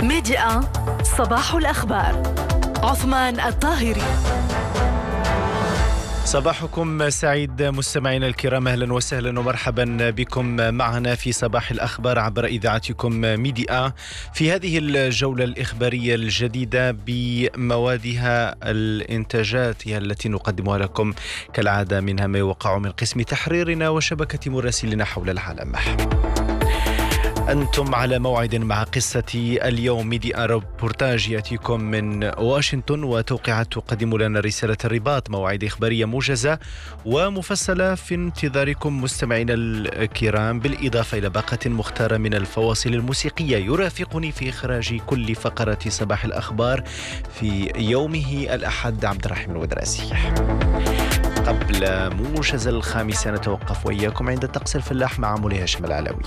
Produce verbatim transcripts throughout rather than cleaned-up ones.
ميديا صباح الأخبار. عثمان الطاهري. صباحكم سعيد مستمعينا الكرام، أهلا وسهلا ومرحبا بكم معنا في صباح الأخبار عبر إذاعتكم ميديا في هذه الجولة الإخبارية الجديدة بموادها الإنتاجاتها التي نقدمها لكم كالعادة، منها ما يوقع من قسم تحريرنا وشبكة مراسلنا حول العالم. أنتم على موعد مع قصة اليوم. ميديا روبورتاج يأتيكم من واشنطن، وتوقعت تقدم لنا رسالة الرباط، موعد إخبارية موجزة ومفصلة في انتظاركم مستمعينا الكرام، بالإضافة إلى باقة مختارة من الفواصل الموسيقية. يرافقني في إخراج كل فقرة صباح الأخبار في يومه الأحد عبد الرحيم الودراسي. قبل موجز الخامسة نتوقف وإياكم عند الطقس الفلاح مع مولي هاشم العلوي.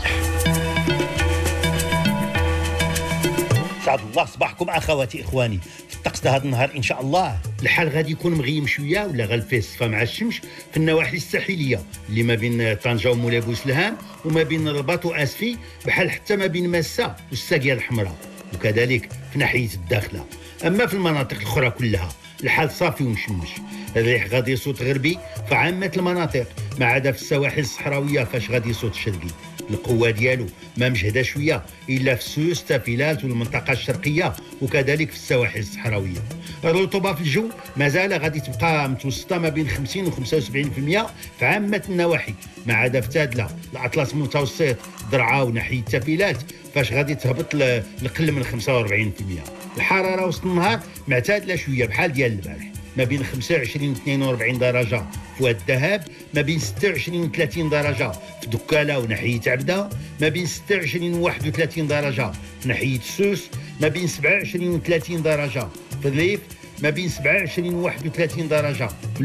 سعد الله صباحكم اخواتي اخواني. في الطقس هذا النهار ان شاء الله الحال غادي يكون مغيم شويه ولا غالفيه الصفا مع الشمس في النواحي الساحليه اللي ما بين طنجه ومولاي بوسلهام، وما بين الرباط واسفي، بحال حتى ما بين ماسه والساقيه الحمراء، وكذلك في ناحيه الداخله. اما في المناطق الاخرى كلها الحال صافي ومشمش. الريح غادي يصوت غربي في عامه المناطق، ما عدا في السواحل الصحراويه فاش غادي يصوت شرقي. القوه ديالو ما مجهده شويه الا في سوس تافيلات والمنطقه الشرقيه، وكذلك في السواحل الصحراويه. الرطوبه في الجو مازال غادي تبقى متوسطه ما بين خمسين و خمسة وسبعين بالمئة في عامه النواحي، ما عدا في تادله الاطلس المتوسط درعا وناحيه تافيلات فاش غادي تهبط لقل من خمسة وأربعين بالمئة. الحراره وسط النهار معتدله شويه بحال ديال البارح، ما بين خمسة وعشرين و اثنين وأربعين درجه في واد الذهب، ما بين ستة وعشرين و ثلاثين درجه في دكاله وناحيه عبده، ما بين ستة وعشرين و واحد وثلاثين درجه في ناحيه سوس، ما بين سبعة وعشرين و ثلاثين درجه في الريف، ما بين سبعة وعشرين و واحد وثلاثين درجه